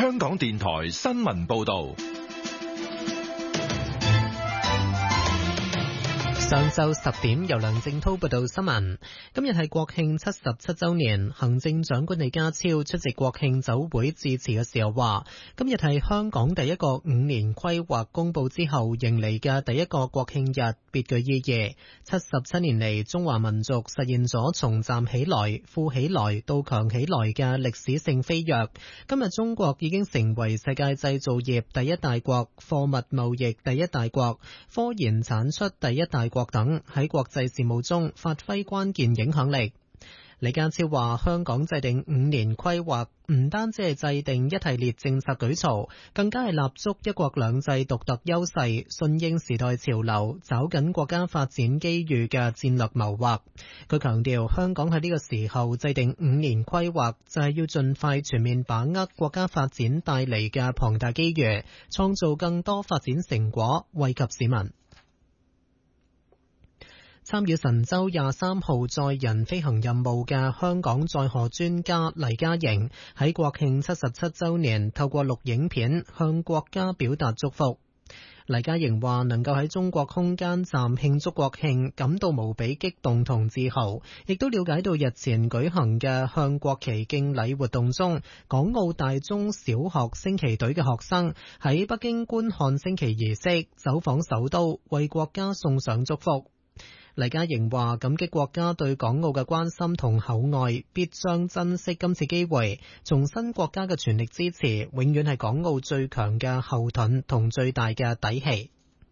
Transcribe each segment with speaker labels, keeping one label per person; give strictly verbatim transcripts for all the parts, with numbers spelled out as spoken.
Speaker 1: 香港電台新聞報道。
Speaker 2: 上晝十點，由梁正濤報道新聞。今日係國慶七十七週年，行政長官李家超出席國慶酒會致辭嘅時候話，今日係香港第一個五年規劃公佈之後迎嚟嘅第一個國慶日，別具意義。七十七年嚟，中華民族實現咗從站起來、富起來到強起來嘅歷史性飛躍。今日中國已經成為世界製造業第一大國、貨物貿易第一大國、科研產出第一大國等，喺國際事務中發揮關鍵影響力。李家超話，香港制定五年規劃唔單止係制定一系列政策舉措，更加係立足一國兩制獨特優勢，順應時代潮流，抓緊國家發展機遇嘅戰略謀劃。佢強調，香港喺呢個時候制定五年規劃，就係要盡快全面把握國家發展帶嚟嘅龐大機遇，創造更多發展成果，惠及市民。參與神舟廿三號載人飛行任務嘅香港載荷專家黎嘉瑩喺國慶七十七週年透過錄影片向國家表達祝福。黎嘉瑩話，能夠喺中國空間站慶祝國慶，感到無比激動同自豪，亦都了解到日前舉行嘅向國旗敬禮活動中，港澳大中小學升旗隊嘅學生喺北京觀看升旗儀式，走訪首都，為國家送上祝福。黎嘉瑩話，感激國家對港澳嘅關心同厚愛，必將珍惜今次機會，重申國家嘅全力支持，永遠係港澳最強嘅後盾同最大嘅底氣。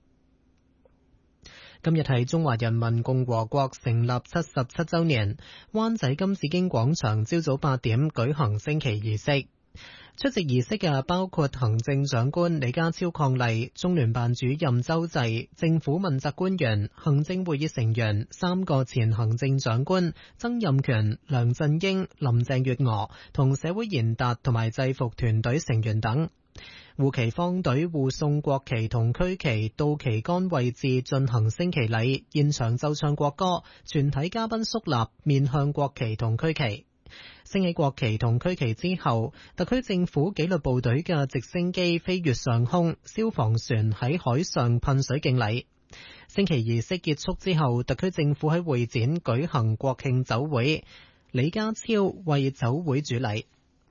Speaker 2: 今日係中華人民共和國成立七十七週年，灣仔金紫荊廣場朝早八點舉行升旗儀式。出席儀式嘅包括行政長官李家超伉儷、中聯辦主任周濟、政府問責官員、行政會議成員、三個前行政長官曾蔭權、梁振英、林鄭月娥同社會賢達同埋制服團隊成員等。護旗方隊護送國旗同區旗到旗杆位置進行升旗禮，現場奏唱國歌，全體嘉賓肅立，面向國旗同區旗。升起國旗同區旗之後，特區政府紀律部隊嘅直升機飛越上空，消防船喺海上噴水敬禮。升旗儀式結束之後，特區政府喺會展舉行國慶酒會，李家超為酒會主禮。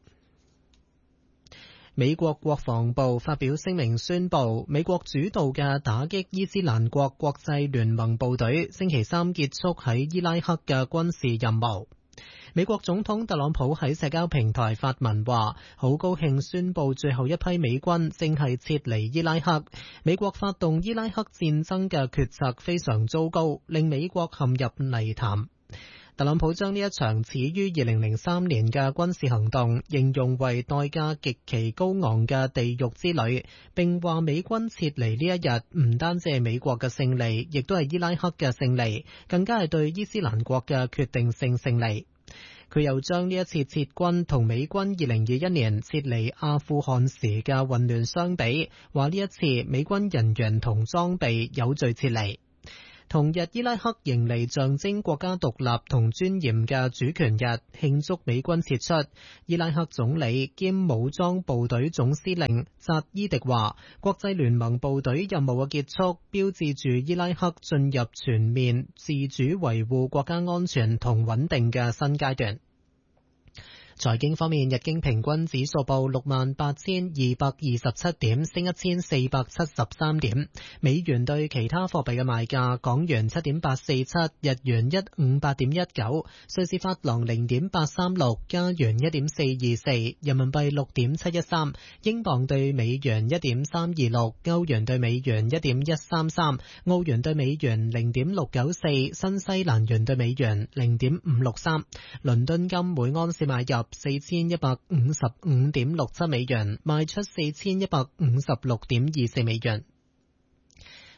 Speaker 2: 美國國防部發表聲明宣布，美國主導嘅打擊伊斯蘭國國際聯盟部隊星期三結束喺伊拉克嘅軍事任務。美國總統特朗普喺社交平台發文話，好高興宣布最後一批美軍正係撤離伊拉克。美國發動伊拉克戰爭嘅決策非常糟糕，令美國陷入泥潭。特朗普將呢一場始於二零零三年嘅軍事行動形容為代價極其高昂嘅地獄之旅，並話美軍撤離呢一日唔單止係美國嘅勝利，亦都係伊拉克嘅勝利，更加係對伊斯蘭國嘅決定性勝利。佢又將呢一次撤軍同美軍二零二一年撤離阿富汗時嘅混亂相比，話呢一次美軍人員同裝備有序撤離。同日，伊拉克迎嚟象徵國家獨立同尊嚴嘅主權日，慶祝美軍撤出。伊拉克總理兼武裝部隊總司令扎伊迪話，國際聯盟部隊任務嘅結束，標誌住伊拉克進入全面自主維護國家安全同穩定嘅新階段。財經方面，日經平均指數報六萬八千二百二十七點，升一千四百七十三點。美元對其他貨幣嘅賣價：港元七點八四七，日元一五八點一九，瑞士法郎零點八三六，加元一點四二四，人民幣六點七一三，英鎊對美元一點三二六，歐元對美元一點一三三，澳元對美元零點六九四，新西蘭元對美元零點五六三。倫敦金每安士買入四千一百五十五點六七美元，賣出四千一百五十六點二四美元。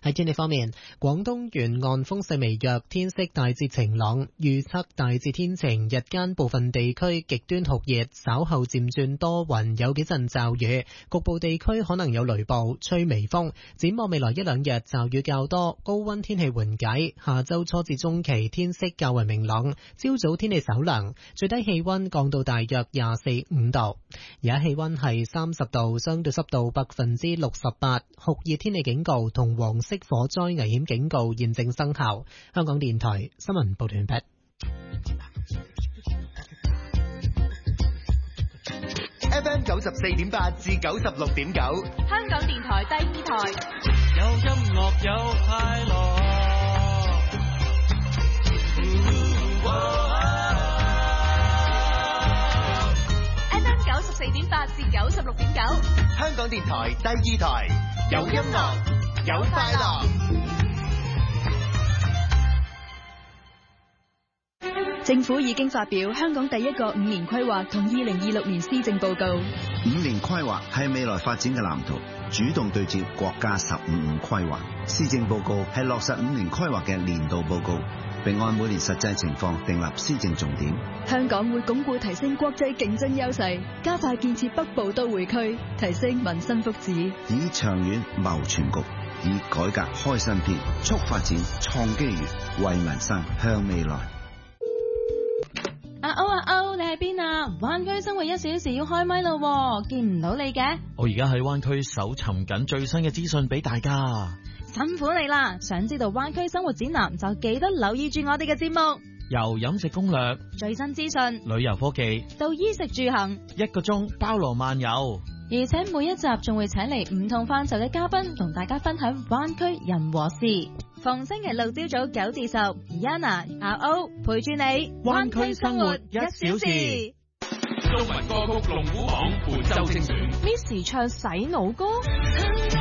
Speaker 2: 喺天氣方面，廣東沿岸風勢微弱，天色大致晴朗，預測大致天晴，日間部分地區極端酷熱，稍後漸轉多雲，有幾陣驟雨，局部地區可能有雷暴，吹微風。展望未來一兩日驟雨較多，高溫天氣緩解，下周初至中期天色較為明朗，朝早天氣稍涼，最低氣溫降到大約廿四五度，而家氣溫係三十度，相對濕度百分之六十八，酷熱天氣警告同黃色火災危險警告現正生效。香港電台新聞報道完畢。
Speaker 3: F M 九十四點八至九十六點九，
Speaker 4: 香港電台第二台，
Speaker 5: 有音樂有快樂。
Speaker 4: F M 九十四點八至九十六點九，
Speaker 3: 香港電台第二台，有音樂有快樂。
Speaker 6: 政府已經發表香港第一個五年規劃同二零二六年施政報告。
Speaker 7: 五年規劃係未來發展嘅藍圖，主動對接國家十五五規劃。施政報告係落實五年規劃嘅年度報告，並按每年實際情況訂立施政重點。
Speaker 6: 香港會鞏固提升國際競爭優勢，加快建設北部都會區，提升民生福祉，
Speaker 7: 以長遠謀全局，以改革開新篇，促發展創機遇，為民生向未來。
Speaker 4: 阿歐阿歐，你喺邊啊？灣區生活一小時要開咪咯，見唔到你嘅。
Speaker 5: 我而家喺灣區搜尋緊最新嘅資訊俾大家。
Speaker 4: 辛苦你啦！想知道灣區生活指南就記得留意住我哋嘅節目，
Speaker 5: 由飲食攻略、
Speaker 4: 最新資訊、
Speaker 5: 旅遊科技
Speaker 4: 到衣食住行，
Speaker 5: 一個鐘包羅萬有。
Speaker 4: 而且每一集仲會請嚟唔同範疇嘅嘉賓，同大家分享灣區人和事。逢星期六朝早九至十 ，Yana 阿歐陪住你，
Speaker 5: 灣區生活一小時。
Speaker 1: 中文歌曲龍虎榜本周精選
Speaker 4: ，Miss 唱洗腦歌。